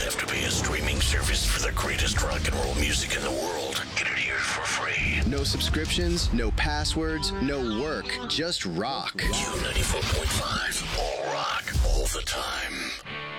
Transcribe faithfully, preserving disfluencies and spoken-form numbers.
have to pay a streaming service for the greatest rock and roll music in the world. Get it here for free. No subscriptions, no passwords, no work, just rock. Q ninety-four point five. All rock, all the time.